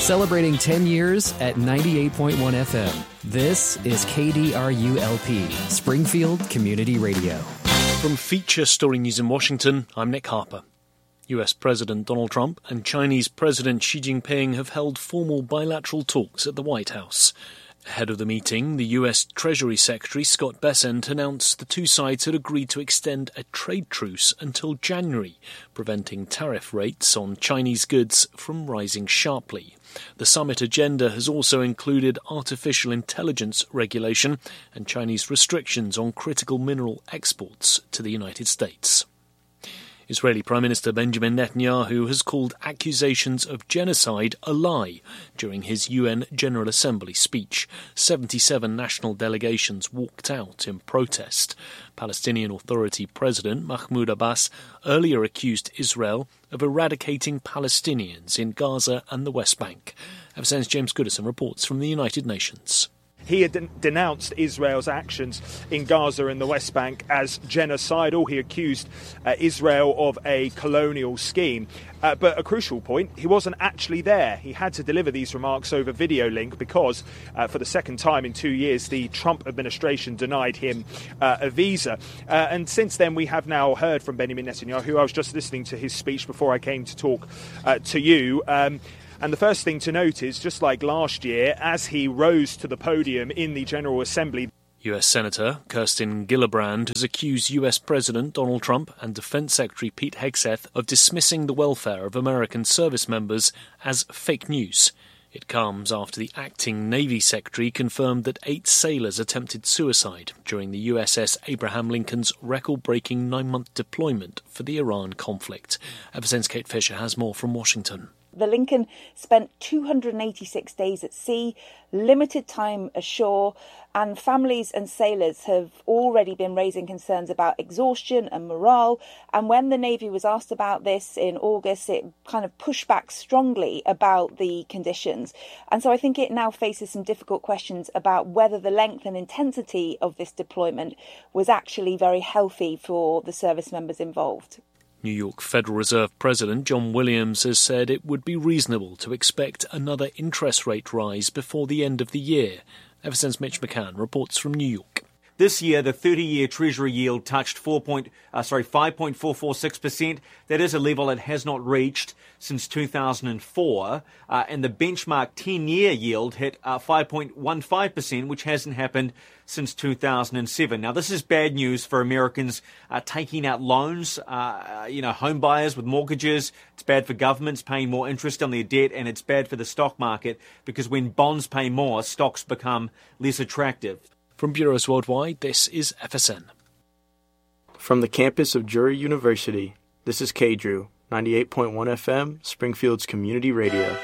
Celebrating 10 years at 98.1 FM. This is KDRU-LP, Springfield Community Radio. From Feature Story News in Washington, I'm Nick Harper. US President Donald Trump and Chinese President Xi Jinping have held formal bilateral talks at the White House. Ahead of the meeting, the US Treasury Secretary Scott Bessent announced the two sides had agreed to extend a trade truce until January, preventing tariff rates on Chinese goods from rising sharply. The summit agenda has also included artificial intelligence regulation and Chinese restrictions on critical mineral exports to the United States. Israeli Prime Minister Benjamin Netanyahu has called accusations of genocide a lie during his UN General Assembly speech. 77 national delegations walked out in protest. Palestinian Authority President Mahmoud Abbas earlier accused Israel of eradicating Palestinians in Gaza and the West Bank. FSN's James Goodison reports from the United Nations. He had denounced Israel's actions in Gaza and the West Bank as genocidal. He accused Israel of a colonial scheme. But a crucial point, he wasn't actually there. He had to deliver these remarks over video link because, for the second time in 2 years, the Trump administration denied him a visa. And since then, we have now heard from Benjamin Netanyahu. I was just listening to his speech before I came to talk to you. And the first thing to note is, just like last year, as he rose to the podium in the General Assembly, US Senator Kirsten Gillibrand has accused US President Donald Trump and Defense Secretary Pete Hegseth of dismissing the welfare of American service members as fake news. It comes after the acting Navy Secretary confirmed that 8 sailors attempted suicide during the USS Abraham Lincoln's record-breaking 9-month deployment for the Iran conflict. FSN's Kate Fisher has more from Washington. The Lincoln spent 286 days at sea, limited time ashore, and families and sailors have already been raising concerns about exhaustion and morale. And when the Navy was asked about this in August, it kind of pushed back strongly about the conditions. And so I think it now faces some difficult questions about whether the length and intensity of this deployment was actually very healthy for the service members involved. New York Federal Reserve President John Williams has said it would be reasonable to expect another interest rate rise before the end of the year. FSN's Mitch McCann reports from New York. This year, the 30-year Treasury yield touched 5.446%. That is a level it has not reached since 2004. And the benchmark 10-year yield hit 5.15%, which hasn't happened since 2007. Now, this is bad news for Americans taking out loans, home buyers with mortgages. It's bad for governments paying more interest on their debt, and it's bad for the stock market because when bonds pay more, stocks become less attractive. From Bureaus Worldwide, this is FSN. From the campus of Drury University, this is KDRU, 98.1 FM, Springfield's Community Radio.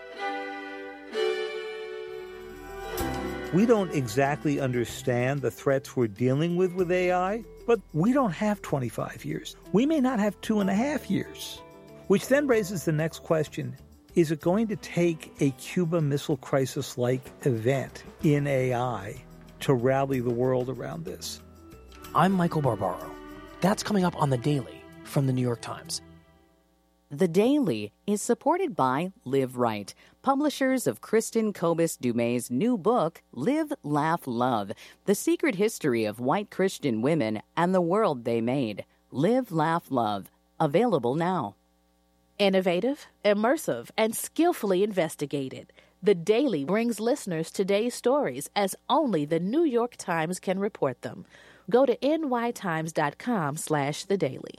We don't exactly understand the threats we're dealing with AI, but we don't have 25 years. We may not have 2.5 years, which then raises the next question. Is it going to take a Cuba Missile Crisis-like event in AI to rally the world around this? I'm Michael Barbaro. That's coming up on The Daily from The New York Times. The Daily is supported by Live Right, publishers of Kristen Kobus Dumay's new book, Live, Laugh, Love, The Secret History of White Christian Women and the World They Made. Live, Laugh, Love. Available now. Innovative, immersive, and skillfully investigated. The Daily brings listeners today's stories as only The New York Times can report them. Go to nytimes.com/thedaily.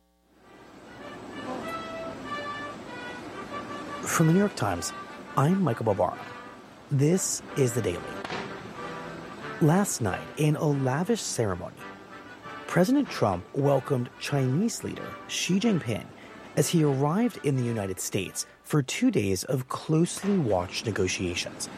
From The New York Times, I'm Michael Barbaro. This is The Daily. Last night, in a lavish ceremony, President Trump welcomed Chinese leader Xi Jinping as he arrived in the United States for 2 days of closely watched negotiations.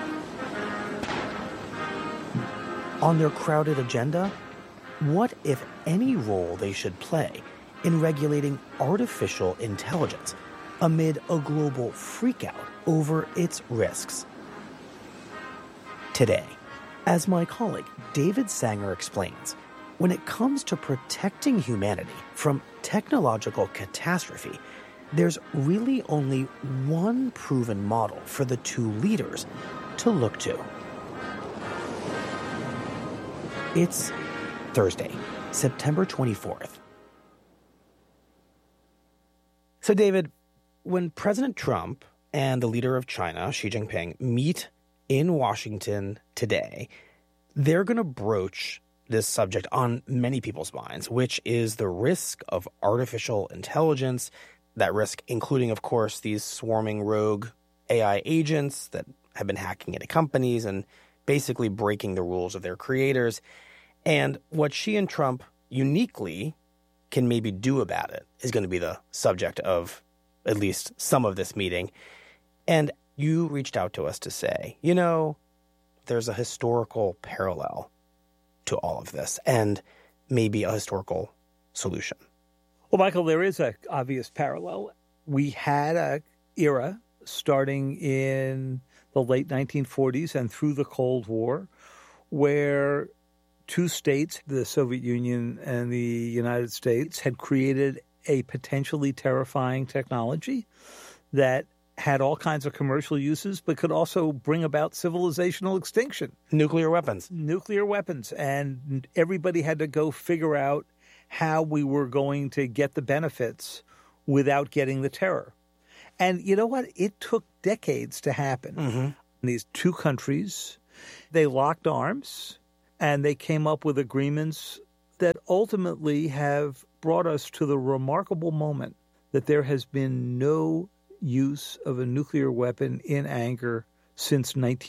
On their crowded agenda, what, if any, role they should play in regulating artificial intelligence amid a global freakout over its risks. Today, as my colleague David Sanger explains, when it comes to protecting humanity from technological catastrophe, there's really only one proven model for the two leaders to look to. It's Thursday, September 24th. So, David, when President Trump and the leader of China, Xi Jinping, meet in Washington today, they're going to broach this subject on many people's minds, which is the risk of artificial intelligence, that risk including, of course, these swarming rogue AI agents that have been hacking into companies and basically breaking the rules of their creators, and what Xi and Trump uniquely can maybe do about it is going to be the subject of at least some of this meeting. And you reached out to us to say, you know, there's a historical parallel to all of this and maybe a historical solution. Well, Michael, there is an obvious parallel. We had an era starting in the late 1940s and through the Cold War where two states, the Soviet Union and the United States, had created a potentially terrifying technology that had all kinds of commercial uses, but could also bring about civilizational extinction. Nuclear weapons. Nuclear weapons. And everybody had to go figure out how we were going to get the benefits without getting the terror. And you know what? It took decades to happen. Mm-hmm. These two countries, they locked arms, and they came up with agreements that ultimately have brought us to the remarkable moment that there has been no use of a nuclear weapon in anger since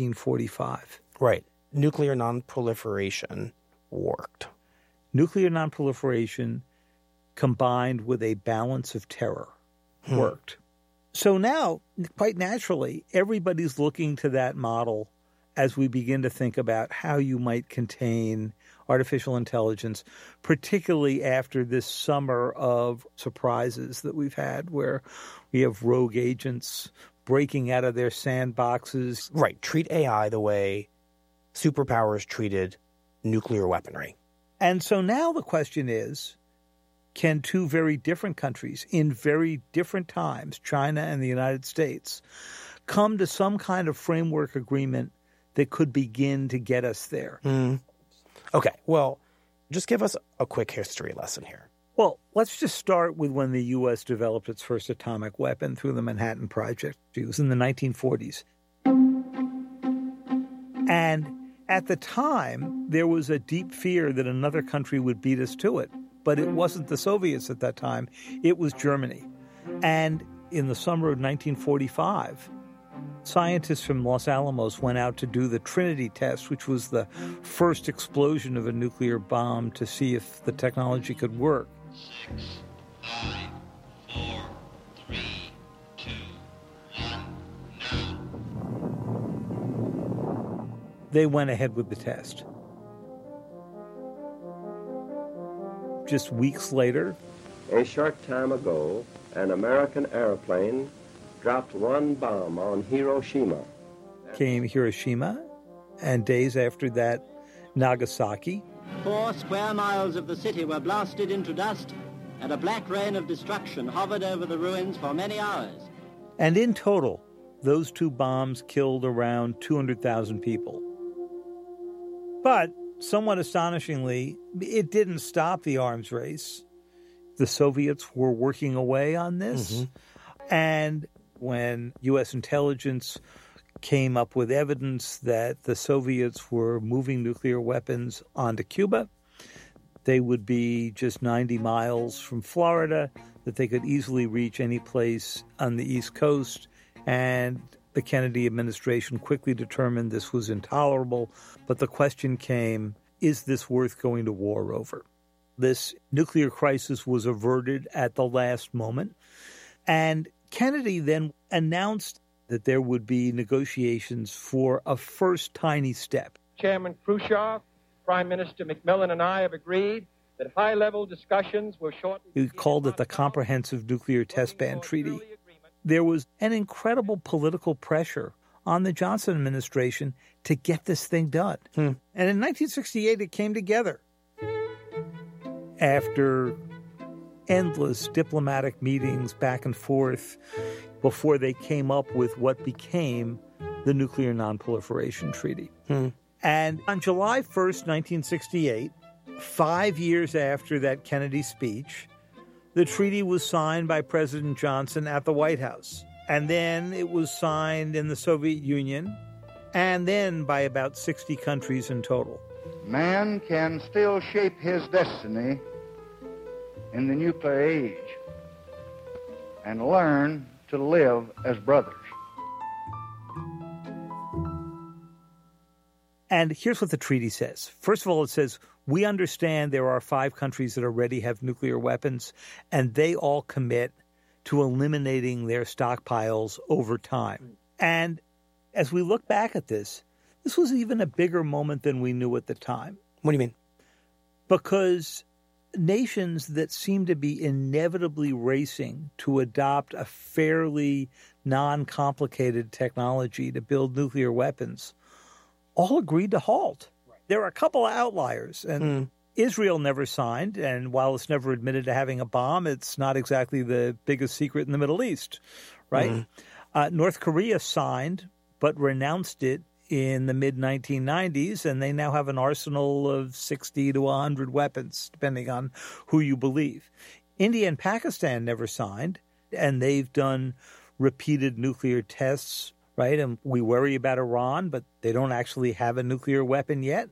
1945. Right. Nuclear nonproliferation worked. Nuclear nonproliferation combined with a balance of terror worked. So now, quite naturally, everybody's looking to that model as we begin to think about how you might contain artificial intelligence, particularly after this summer of surprises that we've had where we have rogue agents breaking out of their sandboxes. Right. Treat AI the way superpowers treated nuclear weaponry. And so now the question is, can two very different countries in very different times, China and the United States, come to some kind of framework agreement that could begin to get us there? Okay, well, just give us a quick history lesson here. Well, let's just start with when the U.S. developed its first atomic weapon through the Manhattan Project. It was in the 1940s. And at the time, there was a deep fear that another country would beat us to it. But it wasn't the Soviets at that time. It was Germany. And in the summer of 1945, scientists from Los Alamos went out to do the Trinity test, which was the first explosion of a nuclear bomb to see if the technology could work. 6, 5, 4, 3, 2, 1, now. They went ahead with the test. Just weeks later, a short time ago, an American airplane dropped one bomb on Hiroshima. Came Hiroshima, and days after that, Nagasaki. 4 square miles of the city were blasted into dust, and a black rain of destruction hovered over the ruins for many hours. And in total, those two bombs killed around 200,000 people. But somewhat astonishingly, it didn't stop the arms race. The Soviets were working away on this. And when U.S. intelligence came up with evidence that the Soviets were moving nuclear weapons onto Cuba, they would be just 90 miles from Florida, that they could easily reach any place on the East Coast, and the Kennedy administration quickly determined this was intolerable. But the question came, is this worth going to war over? This nuclear crisis was averted at the last moment. And Kennedy then announced that there would be negotiations for a first tiny step. Chairman Khrushchev, Prime Minister Macmillan, and I have agreed that high-level discussions will shortly... He called it the Comprehensive Nuclear Test Ban Treaty. There was an incredible political pressure on the Johnson administration to get this thing done. And in 1968, it came together. After endless diplomatic meetings back and forth before they came up with what became the Nuclear Non-Proliferation Treaty. And on July 1st, 1968, 5 years after that Kennedy speech, the treaty was signed by President Johnson at the White House. And then it was signed in the Soviet Union, and then by about 60 countries in total. Man can still shape his destiny in the nuclear age and learn to live as brothers. And here's what the treaty says. First of all, it says, we understand there are 5 countries that already have nuclear weapons, and they all commit to eliminating their stockpiles over time. And as we look back at this was even a bigger moment than we knew at the time. What do you mean? Because nations that seem to be inevitably racing to adopt a fairly non-complicated technology to build nuclear weapons all agreed to halt. There are a couple of outliers, and Israel never signed, and while it's never admitted to having a bomb, it's not exactly the biggest secret in the Middle East, right? North Korea signed, but renounced it in the mid-1990s, and they now have an arsenal of 60 to 100 weapons, depending on who you believe. India and Pakistan never signed, and they've done repeated nuclear tests, right? And we worry about Iran, but they don't actually have a nuclear weapon yet.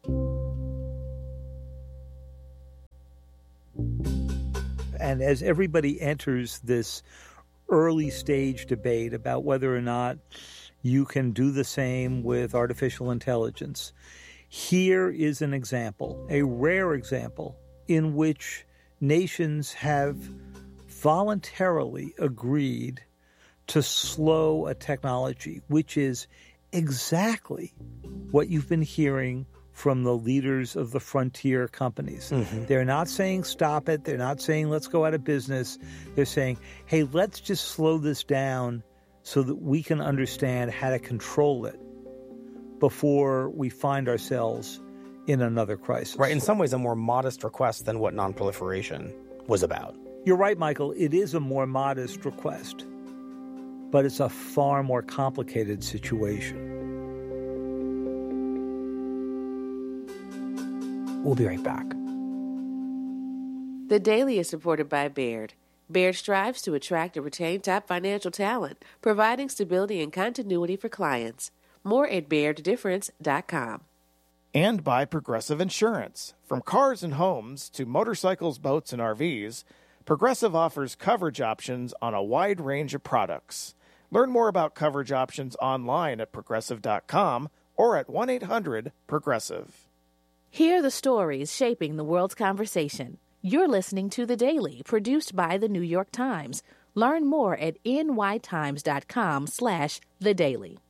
And as everybody enters this early stage debate about whether or not you can do the same with artificial intelligence, here is an example, a rare example, in which nations have voluntarily agreed to slow a technology, which is exactly what you've been hearing from the leaders of the frontier companies. They're not saying stop it. They're not saying let's go out of business. They're saying, hey, let's just slow this down so that we can understand how to control it before we find ourselves in another crisis. Right. In some ways, a more modest request than what non-proliferation was about. You're right, Michael. It is a more modest request, but it's a far more complicated situation. We'll be right back. The Daily is supported by Baird. Baird strives to attract and retain top financial talent, providing stability and continuity for clients. More at BairdDifference.com. And by Progressive Insurance. From cars and homes to motorcycles, boats, and RVs, Progressive offers coverage options on a wide range of products. Learn more about coverage options online at Progressive.com or at 1-800-PROGRESSIVE. Hear the stories shaping the world's conversation. You're listening to The Daily, produced by The New York Times. Learn more at nytimes.com/thedaily.